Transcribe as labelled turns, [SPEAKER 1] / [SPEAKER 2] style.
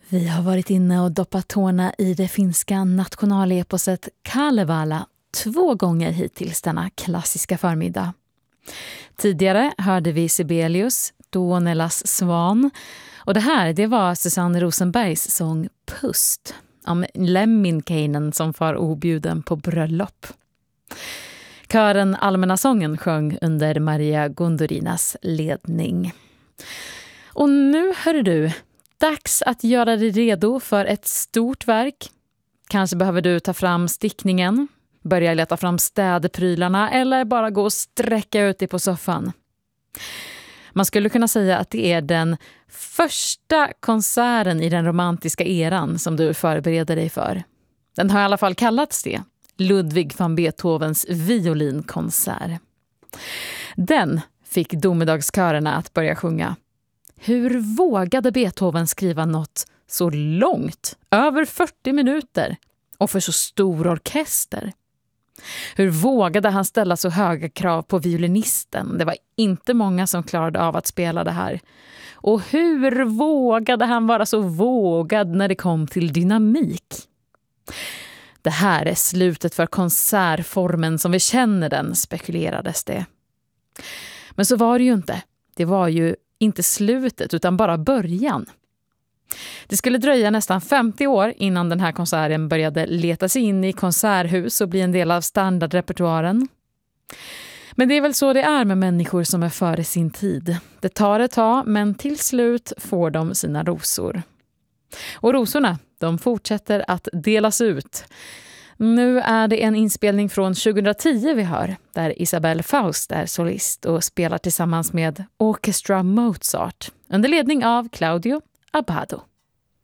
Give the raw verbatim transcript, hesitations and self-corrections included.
[SPEAKER 1] Vi har varit inne och doppat tårna i det finska nationaleposet Kalevala två gånger hittills denna klassiska förmiddag. Tidigare hörde vi Sibelius, Tuonelas svan, och det här det var Susanne Rosenbergs sång Pust om Lemminkäinen som far objuden på bröllop. Kören Allmänna sången sjöng under Maria Gondorinas ledning. Och nu hör du, dags att göra dig redo för ett stort verk. Kanske behöver du ta fram stickningen, börja leta fram städprylarna eller bara gå och sträcka ut dig på soffan. Man skulle kunna säga att det är den första konserten i den romantiska eran som du förbereder dig för. Den har i alla fall kallats det, Ludwig van Beethovens violinkonsert. Den fick domedagskörerna att börja sjunga. Hur vågade Beethoven skriva något så långt, över fyrtio minuter, och för så stor orkester? Hur vågade han ställa så höga krav på violinisten? Det var inte många som klarade av att spela det här. Och hur vågade han vara så vågad när det kom till dynamik? Det här är slutet för konsertformen som vi känner den, spekulerades det. Men så var det ju inte. Det var ju inte slutet utan bara början. Det skulle dröja nästan femtio år innan den här konserten började leta sig in i konserthus och bli en del av standardrepertoaren. Men det är väl så det är med människor som är före sin tid. Det tar ett tag, men till slut får de sina rosor. Och rosorna, de fortsätter att delas ut. Nu är det en inspelning från tjugohundratio vi hör, där Isabelle Faust är solist och spelar tillsammans med Orchestra Mozart under ledning av Claudio Abbado.